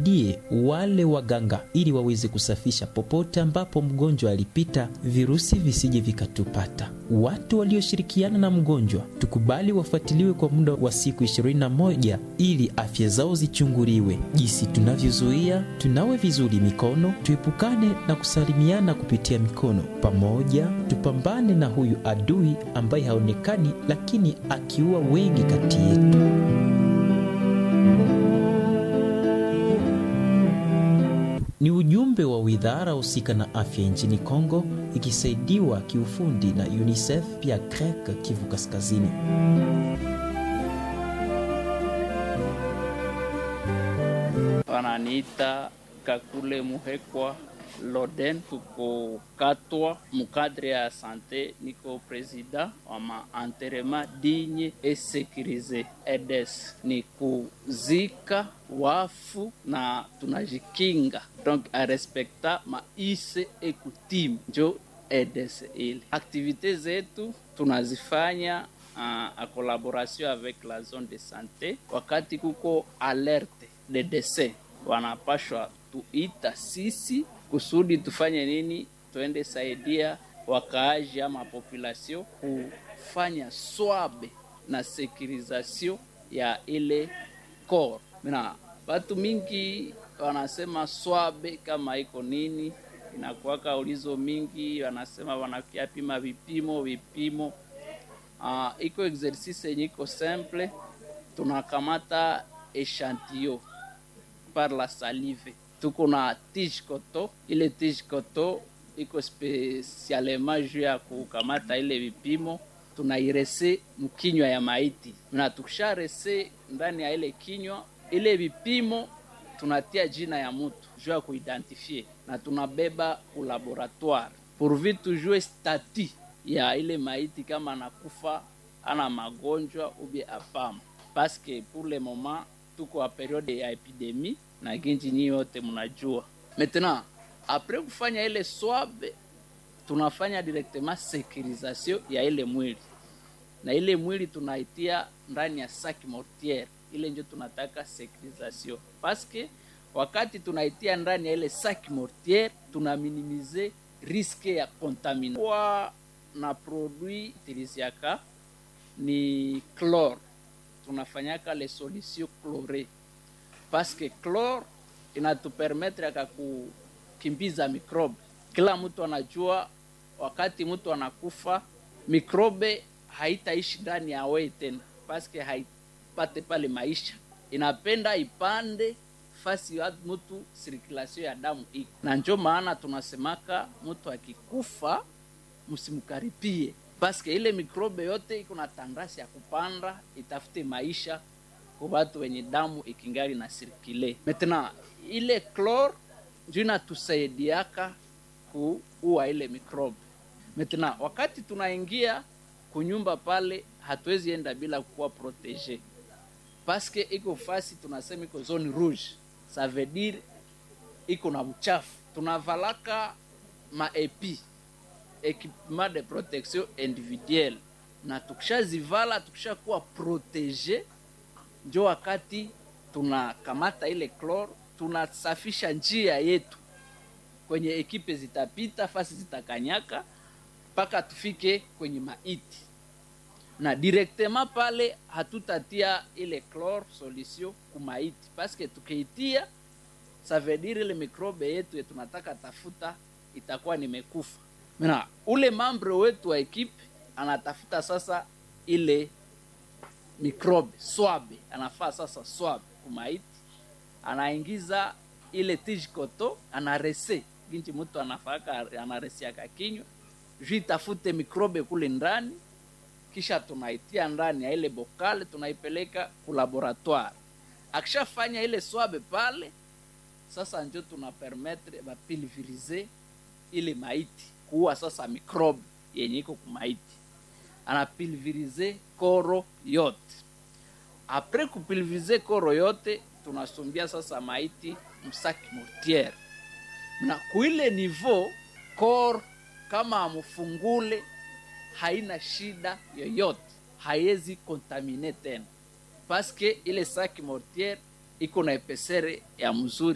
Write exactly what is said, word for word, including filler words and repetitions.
tusaidie wale waganga ili waweze kusafisha popote ambapo mgonjwa alipita, virusi visije vikatupata. Watu walioshirikiana na mgonjwa tukubali wafuatiliwe kwa muda wa siku ishirini na moja ili afya zao zichunguliwe. Jinsi tunavyozuia, tunawe vizuri mikono, tuepukane na kusalimiana kupitia mikono. Pamoja tupambane na huyu adui ambaye haonekani lakini akiua wengi kati yetu. Ni ujumbe wa Wizara husika na afya nchini Kongo ikisaidiwa kiufundi na UNICEF pia C R E C Kivu Kaskazini. Wananiita Kakule Muhekwa Loden, tuko Katwa mukadre ya sante, niko presida wa maanterema digne et sécurisé. E D E S ni kuzika wafu na tunajikinga, donc a respecta maise et coutume, njo E D E S ile. Activite zetu tunazifanya uh, a collaboration avec la zone de santé. Wakati kuko alerte de décès, wanapashwa tuita sisi kusudi tufanye nini, tuende saidia wakaaji ama population kufanya swabe na securisation ya ile corps. Mina watu mingi wanasema swabe kama iko nini, inakuwaka ulizo mingi, wanasema wanakia pima vipimo vipimo. Uh, iko exercice yenye iko simple, tunakamata echantillon par la salive. Tuko na tige koto, ile tige koto iko spesialema juu ya kukamata ile vipimo, tunairese mkinywa ya maiti. Na tukisha rese ndani ya ile kinywa, ile vipimo tunatia jina ya mtu juu ya kuidentifie, na tunabeba ku laboratoire pour vite tujue stati ya ile maiti kama anakufa ana magonjwa ubi apama. Parce que pour le moment tuko a periode ya epidemie na ginji nyi yote mnajua. Maintenant, après kufanya ile swab, tunafanya directement sécurisation ya ile mwili. Na ile mwili tunaitia ndani ya sac mortier. Ile ndio tunataka sécurisation. Parce que wakati tunaitia ndani ya ile sac mortier, tunaminimize risque ya contamination. Kwa na produit utiliziaka ni chlore. Tunafanyaka les solutions chlorées. Parce que chlore inatupermettre ya kukimbiza mikrobe. Kila mtu anajua wakati mtu anakufa, mikrobe haitaishi ndani ya wewe tena. Parce que haipate pale maisha. Inapenda ipande fasi ya mtu, circulation ya damu iko. Na ndio maana tunasemaka mtu akikufa msimkaripie. Parce que ile mikrobe yote iko na tandasi ya kupanda itafute maisha kwa watu wenye damu ikingali na circule. Maintenant ile chlore ndio inatusaidiaka kuua ile mikrobe. Maintenant wakati tunaingia kunyumba pale, hatuwezi enda bila kuwa protege. Parce que iko fasi tunasema iko zone rouge. Ça veut dire iko na uchafu. Tunavalaka maepi, équipement de protection individuelle, na tukishazivala tukishakuwa protege, ndio wakati tunakamata ile chlore, tunasafisha njia yetu kwenye ekipe zitapita, fasi zitakanyaka mpaka tufike kwenye maiti. Na directement pale hatutatia ile chlore solution kumaiti, parce que tukiitia ça veut dire ile mikrobe yetu yetu tunataka tafuta itakuwa nimekufa. Mena ule membre wetu wa ekipe anatafuta sasa ile mikrobe swabe, anafaa sasa swabe kumaiti, anaingiza ile tige koto, anarese ginti mtu anafaka anaresia kakinywa juu itafute mikrobe kule ndani, kisha tunaitia ndani ya ile bokale, tunaipeleka ku laboratoire. Akishafanya ile swabe pale, sasa ndio tunapermettre ba pulveriser ile maiti, kuua sasa mikrobe yenye iko kumaiti. Ana pulveriser koro yote. Après kupulveriser koro yote, tunasumbia sasa maiti msaki mortier. Na kuile niveau koro kama amufungule haina shida yoyote, haiwezi contaminer tena, parce que ile saki mortier iko na epesere ya mzuri